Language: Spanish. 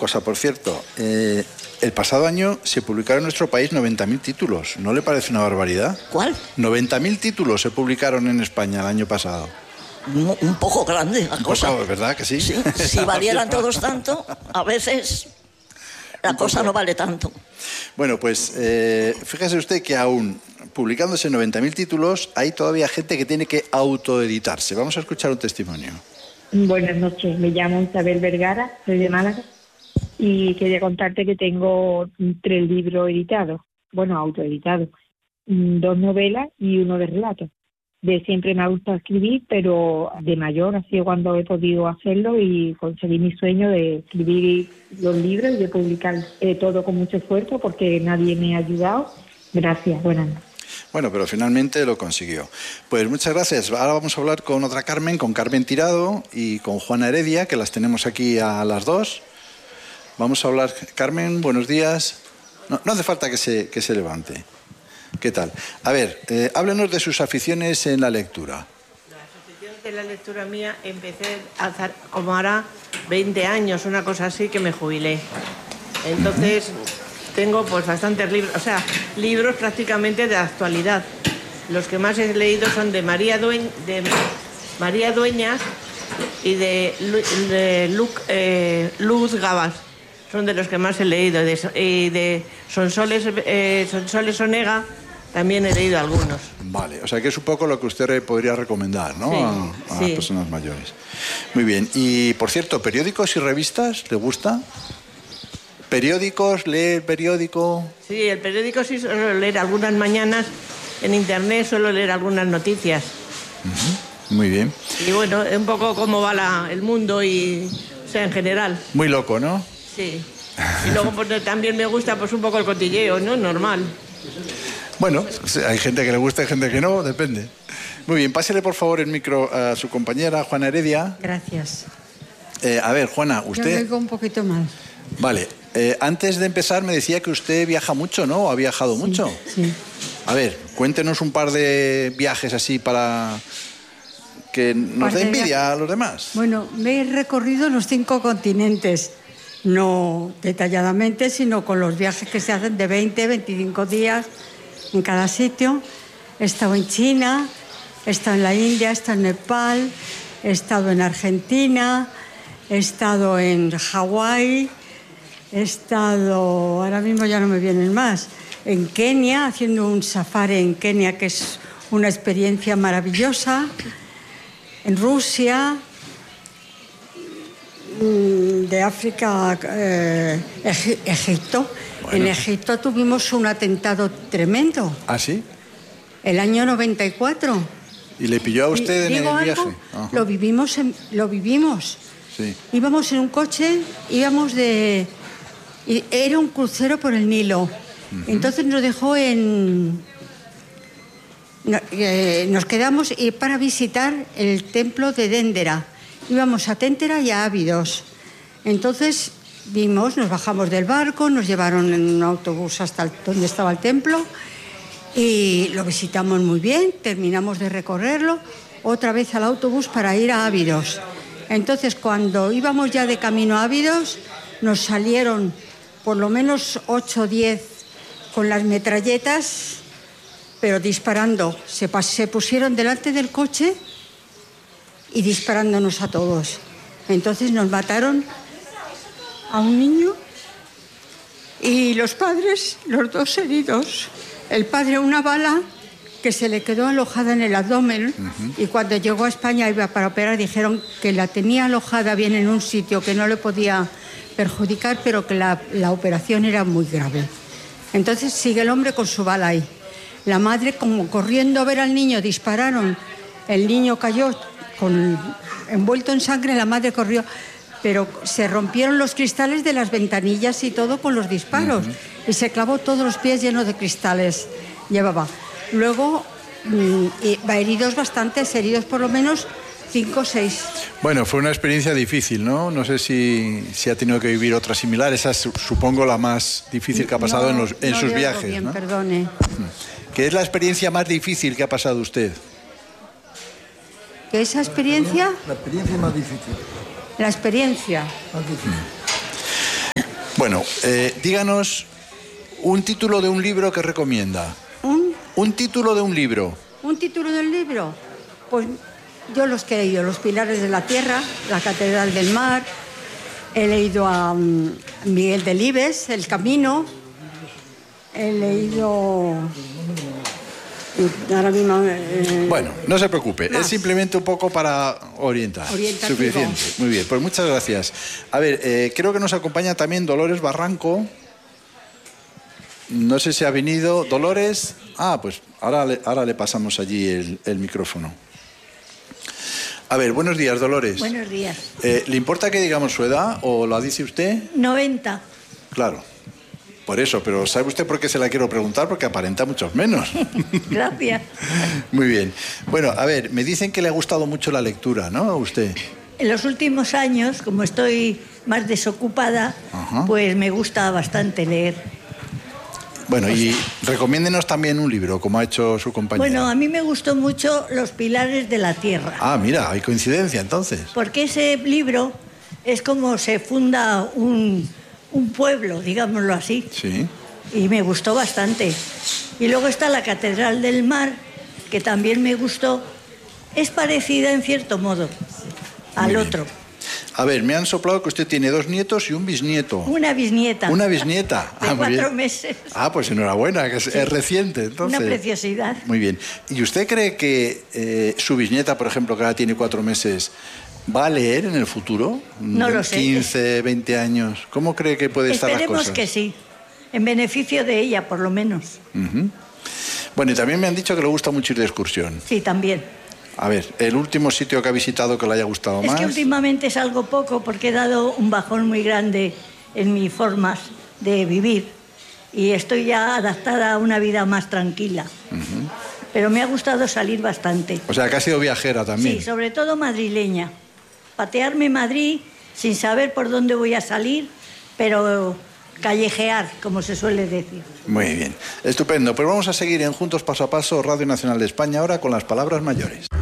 cosa, por cierto. El pasado año se publicaron en nuestro país 90.000 títulos. ¿No le parece una barbaridad? ¿Cuál? 90.000 títulos se publicaron en España el año pasado. Un poco grande la cosa. Poco, ¿verdad que sí? Sí, si valieran todos tanto, a veces la cosa no vale tanto. Bueno, pues fíjese usted que aún publicándose 90.000 títulos, hay todavía gente que tiene que autoeditarse. Vamos a escuchar un testimonio. Buenas noches, me llamo Isabel Vergara, soy de Málaga y quería contarte que tengo 3 libros editados, bueno, autoeditados, 2 novelas y 1 de relatos. De siempre me ha gustado escribir, pero de mayor ha sido cuando he podido hacerlo y conseguí mi sueño de escribir los libros y de publicar todo con mucho esfuerzo porque nadie me ha ayudado. Gracias, buenas noches. Bueno, pero finalmente lo consiguió. Pues muchas gracias. Ahora vamos a hablar con otra Carmen, con Carmen Tirado y con Juana Heredia, que las tenemos aquí a las dos. Vamos a hablar. Carmen, buenos días. No hace falta que se levante. ¿Qué tal? A ver, háblenos de sus aficiones en la lectura. Las aficiones de la lectura mía empecé a hacer como ahora 20 años, una cosa así, que me jubilé. Entonces tengo pues bastantes libros, o sea, libros prácticamente de actualidad. Los que más he leído son de María Dueñas y de Luz Gabas. Son de los que más he leído. Y de Sonsoles Onega también he leído algunos. Vale, o sea que es un poco lo que usted podría recomendar, ¿no? Sí, a las personas mayores. Muy bien. Y, por cierto, ¿periódicos y revistas le gusta? ¿Periódicos? ¿Lee el periódico? Sí, el periódico sí suelo leer algunas mañanas. En internet suelo leer algunas noticias. Muy bien. Y bueno, un poco cómo va el mundo y, o sea, en general. Muy loco, ¿no? Sí. Y luego pues, también me gusta pues un poco el cotilleo, ¿no? Normal. Bueno, hay gente que le gusta y gente que no, depende. Muy bien, pásele por favor el micro a su compañera, Juana Heredia. Gracias. A ver, Juana, usted... Yo oigo un poquito mal. Vale, antes de empezar me decía que usted viaja mucho, ¿no? ¿Ha viajado mucho? Sí. A ver, cuéntenos un par de viajes así para que nos dé envidia a los demás. Bueno, me he recorrido los 5 continentes, no detalladamente, sino con los viajes que se hacen de 20, 25 días en cada sitio. He estado en China, he estado en la India, he estado en Nepal, he estado en Argentina, he estado en Hawái, he estado, ahora mismo ya no me vienen más, en Kenia, haciendo un safari en Kenia, que es una experiencia maravillosa, en Rusia, de África, Egipto. Bueno. En Egipto tuvimos un atentado tremendo. ¿Ah, sí? El año 94. ¿Y le pilló a usted en el viaje? Lo vivimos. Sí. Íbamos en un coche, era un crucero por el Nilo. Entonces nos dejó nos quedamos para visitar el templo de Déndera. Íbamos a Téntera y a Ábidos. Entonces nos bajamos del barco, nos llevaron en un autobús hasta donde estaba el templo y lo visitamos muy bien, terminamos de recorrerlo, otra vez al autobús para ir a Ábidos. Entonces, cuando íbamos ya de camino a Ábidos, nos salieron por lo menos 8 o 10 con las metralletas, pero disparando. Se pusieron delante del coche y disparándonos a todos. Entonces nos mataron a un niño y los padres, los 2 heridos. El padre una bala que se le quedó alojada en el abdomen y cuando llegó a España iba para operar, dijeron que la tenía alojada bien en un sitio que no le podía perjudicar, pero que la operación era muy grave. Entonces sigue el hombre con su bala ahí. La madre, como corriendo a ver al niño, dispararon. El niño cayó envuelto en sangre, la madre corrió, pero se rompieron los cristales de las ventanillas y todo con los disparos. Y se clavó todos los pies llenos de cristales. Llevaba. Luego, heridos bastantes, heridos por lo menos 5 o 6. Bueno, fue una experiencia difícil, ¿no? No sé si ha tenido que vivir otra similar. Esa es, supongo, la más difícil que ha pasado en sus viajes, bien, ¿no? Perdone. ¿Qué es la experiencia más difícil que ha pasado usted? ¿Qué esa experiencia? La experiencia más difícil. La experiencia. Más difícil. Bueno, díganos un título de un libro que recomienda. Un título de un libro. ¿Un título del libro? Pues yo los que he leído, Los Pilares de la Tierra, La Catedral del Mar, he leído a Miguel Delibes, El Camino, he leído... Ahora mismo, Bueno, no se preocupe, más. es simplemente un poco para orientar. Orientativo. Suficiente. Muy bien, pues muchas gracias. A ver, creo que nos acompaña también Dolores Barranco. No sé si ha venido. Dolores. Ah, pues ahora le pasamos allí el micrófono. A ver, buenos días, Dolores. Buenos días. ¿Le importa que digamos su edad o la dice usted? 90. Claro. Por eso, pero ¿sabe usted por qué se la quiero preguntar? Porque aparenta muchos menos. Gracias. Muy bien. Bueno, a ver, me dicen que le ha gustado mucho la lectura, ¿no? A usted. En los últimos años, como estoy más desocupada, Ajá. pues me gusta bastante leer. Bueno, y recomiéndenos también un libro, como ha hecho su compañera. Bueno, a mí me gustó mucho Los Pilares de la Tierra, Ah, mira, hay coincidencia entonces. porque ese libro es como se funda un pueblo, digámoslo así, Sí. y me gustó bastante. Y luego está La Catedral del Mar, que también me gustó. Es parecida en cierto modo al Muy bien. otro. A ver, me han soplado que usted tiene 2 nietos y un bisnieto. Una bisnieta. Una bisnieta. De muy 4 bien. meses. Ah, pues enhorabuena, que es reciente, entonces. Una preciosidad. Muy bien. ¿Y usted cree que su bisnieta, por ejemplo, que ahora tiene 4 meses, va a leer en el futuro? No lo sé. 15, 20 años. ¿Cómo cree que puede estar las Esperemos cosas? que sí, en beneficio de ella, por lo menos. Ujú. Bueno, y también me han dicho que le gusta mucho ir de excursión. Sí, también. A ver, el último sitio que ha visitado que le haya gustado Es más. que últimamente salgo poco porque he dado un bajón muy grande en mis formas de vivir y estoy ya adaptada a una vida más tranquila. Pero me ha gustado salir bastante. O sea, que ha sido viajera también. Sí, sobre todo madrileña. Patearme Madrid sin saber por dónde voy a salir, pero callejear, como se suele decir. Muy bien, estupendo. Pues vamos a seguir en Juntos Paso a Paso, Radio Nacional de España, ahora con las palabras mayores.